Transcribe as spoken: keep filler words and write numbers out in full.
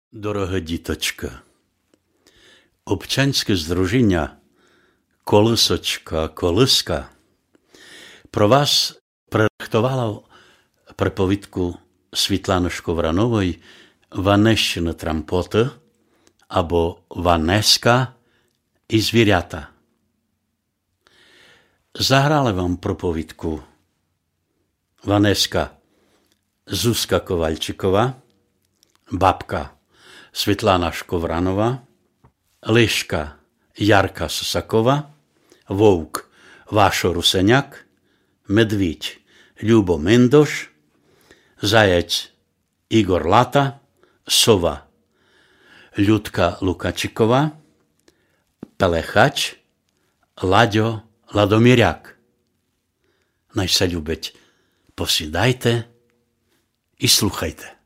Дорога діточка, Обчанське здружіння «Колисочка, колиска» про вас пририхтувало приповідку Світлани Шковранової «Ванещина трампота» або «Ванеска і звірята». Заграли вам приповідку Ванеска Зузка Ковальчикова, бабка Світлана Шковранова, Лишка Ярка Сосакова, вовк Вашо Русеняк, медвідь Любо Миндош, заєць Ігор Лата, сова Людка Лукачикова, пелехач Ладьо Ладоміряк. Най се любить, посідайте і слухайте.